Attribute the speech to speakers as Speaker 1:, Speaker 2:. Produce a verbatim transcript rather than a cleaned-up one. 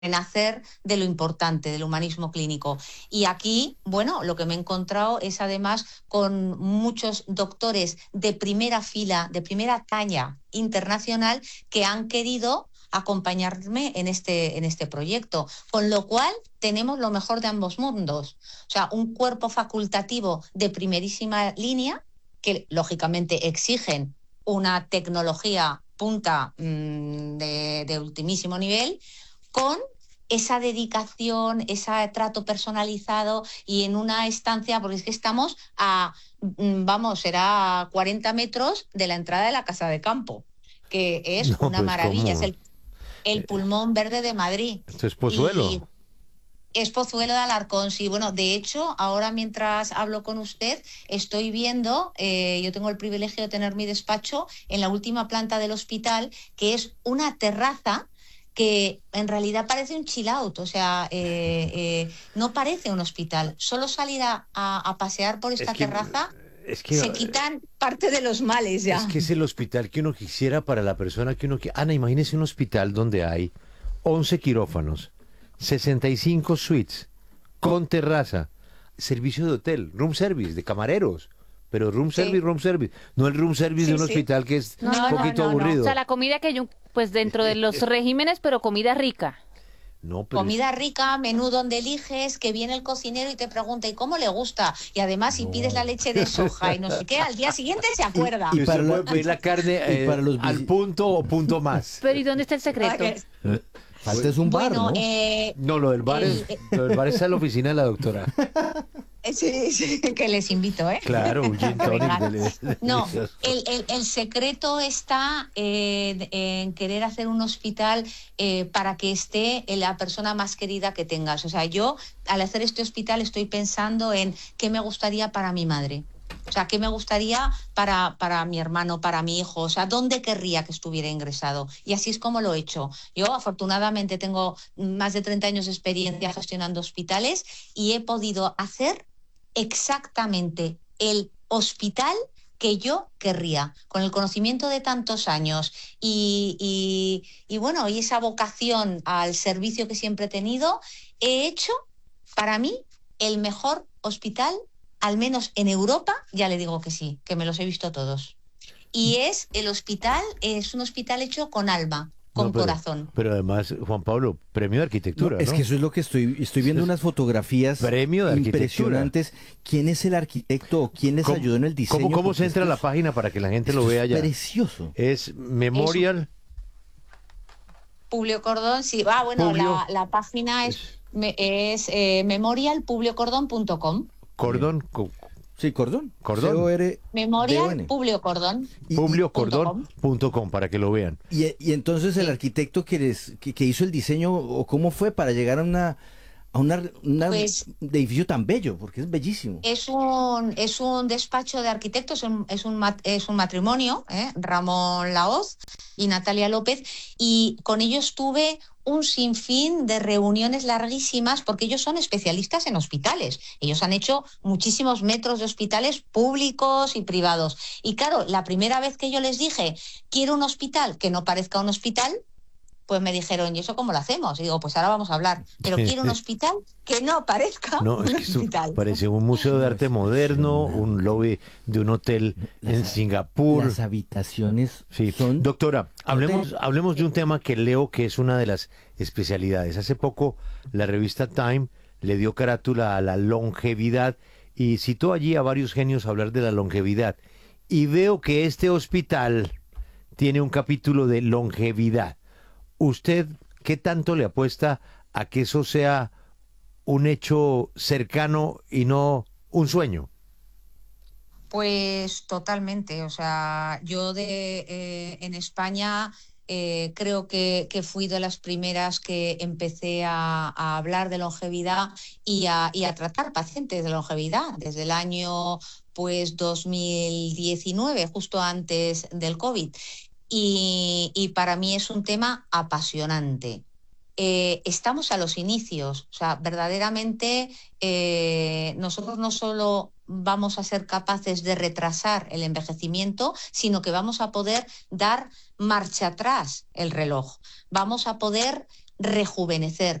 Speaker 1: renacer de lo importante, del humanismo clínico. Y aquí, bueno, lo que me he encontrado es además con muchos doctores de primera fila, de primera talla internacional, que han querido acompañarme en este, en este proyecto, con lo cual tenemos lo mejor de ambos mundos. O sea, un cuerpo facultativo de primerísima línea, que lógicamente exigen una tecnología punta mmm, de, de ultimísimo nivel, con esa dedicación, ese trato personalizado y en una estancia, porque es que estamos a, vamos, será cuarenta metros de la entrada de la Casa de Campo, que es
Speaker 2: No,
Speaker 1: una
Speaker 2: pues
Speaker 1: maravilla, es
Speaker 2: cómo.
Speaker 1: el, el pulmón verde de Madrid.
Speaker 2: Esto es
Speaker 1: Y
Speaker 2: Pozuelo.
Speaker 1: es Pozuelo de Alarcón, sí. Bueno, de hecho, ahora mientras hablo con usted, estoy viendo, eh, yo tengo el privilegio de tener mi despacho en la última planta del hospital, que es una terraza que en realidad parece un chill out, o sea, eh, eh, no parece un hospital. Solo salir a, a, a pasear por
Speaker 2: Es
Speaker 1: esta
Speaker 2: que,
Speaker 1: terraza
Speaker 2: es que,
Speaker 1: se
Speaker 2: eh,
Speaker 1: quitan parte de los males
Speaker 2: es
Speaker 1: ya.
Speaker 2: que es el hospital que uno quisiera para la persona que uno quiere. Ana, imagínese un hospital donde hay once quirófanos, sesenta y cinco suites, con terraza, servicio de hotel, room service, de camareros. Pero room service,
Speaker 1: Sí,
Speaker 2: room service. No el room service de
Speaker 1: sí,
Speaker 2: un
Speaker 1: sí.
Speaker 2: hospital que es
Speaker 1: No,
Speaker 2: un
Speaker 1: no,
Speaker 3: No, no,
Speaker 1: no,
Speaker 2: poquito
Speaker 1: no, no.
Speaker 3: o sea,
Speaker 2: aburrido.
Speaker 3: la comida que yo, pues dentro de los regímenes, pero comida rica.
Speaker 2: No, pero es...
Speaker 1: Comida rica, menú donde eliges, que viene el cocinero y te pregunta ¿y cómo le gusta? Y además si pides la
Speaker 2: No.
Speaker 1: leche de soja y no sé qué, al día siguiente se
Speaker 4: Y,
Speaker 1: acuerda.
Speaker 4: y
Speaker 2: Y
Speaker 4: para
Speaker 2: usted
Speaker 4: la-
Speaker 2: puede pedir la carne
Speaker 4: y
Speaker 2: eh,
Speaker 4: para los
Speaker 2: al
Speaker 4: visi-
Speaker 2: punto o punto más.
Speaker 3: Pero ¿y dónde está el
Speaker 1: Ah,
Speaker 3: secreto?
Speaker 1: que-
Speaker 4: falta es un bar,
Speaker 1: Bueno,
Speaker 4: ¿no?
Speaker 1: eh,
Speaker 2: No, lo del bar
Speaker 1: el,
Speaker 2: es, lo del bar está en la oficina de la doctora.
Speaker 1: eh, sí, sí, que les invito, ¿eh?
Speaker 2: Claro, un gin
Speaker 1: A
Speaker 2: tonic
Speaker 1: vengar.
Speaker 2: deli-
Speaker 1: No,
Speaker 2: delicioso.
Speaker 1: el, el- el secreto está eh, en querer hacer un hospital eh, para que esté la persona más querida que tengas. O sea, yo al hacer este hospital estoy pensando en qué me gustaría para mi madre. O sea, qué me gustaría para, para mi hermano, para mi hijo. O sea, dónde querría que estuviera ingresado. Y así es como lo he hecho. Yo afortunadamente tengo más de treinta años de experiencia gestionando hospitales y he podido hacer exactamente el hospital que yo querría, con el conocimiento de tantos años y, y, y bueno, y esa vocación al servicio que siempre he tenido, he hecho para mí el mejor hospital, al menos en Europa, ya le digo que sí, que me los he visto todos. Y es el hospital, es un hospital hecho con alma,
Speaker 2: No,
Speaker 1: con
Speaker 2: pero,
Speaker 1: corazón.
Speaker 2: pero además, Juan Pablo, premio de
Speaker 4: No,
Speaker 2: arquitectura,
Speaker 4: es
Speaker 2: ¿no?
Speaker 4: que eso es lo que estoy, estoy viendo unas fotografías
Speaker 2: Premio de arquitectura.
Speaker 4: impresionantes. ¿Quién es el arquitecto o quién les
Speaker 2: ¿Cómo,
Speaker 4: ayudó en el diseño?
Speaker 2: cómo, cómo
Speaker 4: Porque
Speaker 2: se entra a
Speaker 4: esto
Speaker 2: la
Speaker 4: es-
Speaker 2: página para que la gente lo
Speaker 4: esto
Speaker 2: vea
Speaker 4: es
Speaker 2: ya?
Speaker 4: precioso.
Speaker 2: Es Memorial
Speaker 1: Publio Cordón, sí. Ah, bueno,
Speaker 2: Publio
Speaker 1: la, la página es,
Speaker 2: es
Speaker 1: me- es eh, memorial publio cordón punto com.
Speaker 2: Cordón, co-
Speaker 4: Sí, Cordón.
Speaker 2: Cordón.
Speaker 4: C O R D O
Speaker 1: Memorial
Speaker 4: N.
Speaker 1: Publio Cordón.
Speaker 4: Y, y,
Speaker 1: punto
Speaker 2: publiocordón punto com para que lo vean.
Speaker 4: y- y entonces el
Speaker 1: Sí.
Speaker 4: arquitecto que, les- que, que hizo el diseño, o cómo fue para llegar a una a una, una-
Speaker 1: Pues-
Speaker 4: un edificio tan bello, porque es bellísimo.
Speaker 1: Es un, es un despacho de arquitectos, es un, es un, mat- es un matrimonio, ¿eh? Ramón Laoz y Natalia López, y con ellos tuve un sinfín de reuniones larguísimas porque ellos son especialistas en hospitales. Ellos han hecho muchísimos metros de hospitales públicos y privados. Y claro, la primera vez que yo les dije, quiero un hospital que no parezca un hospital, pues me dijeron, ¿y eso cómo lo hacemos? Y digo, pues ahora vamos a hablar. Pero quiero un hospital que no parezca
Speaker 2: No,
Speaker 1: un
Speaker 2: es que esto
Speaker 1: hospital.
Speaker 2: parece un museo de arte moderno, un lobby de un hotel en Singapur.
Speaker 4: Las habitaciones
Speaker 2: Sí,
Speaker 4: son...
Speaker 2: doctora, hablemos,
Speaker 4: hotel.
Speaker 2: hablemos de un tema que leo que es una de las especialidades. Hace poco la revista Time le dio carátula a la longevidad y citó allí a varios genios a hablar de la longevidad. Y veo que este hospital tiene un capítulo de longevidad. ¿Usted qué tanto le apuesta a que eso sea un hecho cercano y no un sueño?
Speaker 1: Pues totalmente, o sea, yo de eh, en España eh, creo que, que fui de las primeras que empecé a, a hablar de longevidad y a, y a tratar pacientes de longevidad desde el año pues dos mil diecinueve, justo antes del COVID. Y, y para mí es un tema apasionante. Eh, estamos a los inicios, o sea, verdaderamente eh, nosotros no solo vamos a ser capaces de retrasar el envejecimiento, sino que vamos a poder dar marcha atrás el reloj. Vamos a poder rejuvenecer.